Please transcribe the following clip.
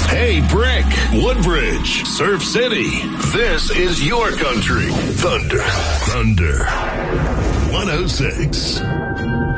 Hey, Brick, Woodbridge, Surf City. This is your country. Thunder. 106.